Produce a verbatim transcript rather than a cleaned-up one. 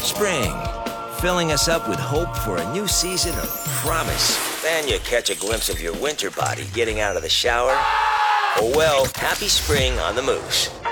Spring, filling us up with hope for a new season of promise. Then you catch a glimpse of your winter body getting out of the shower. Oh well, happy spring on the Moose.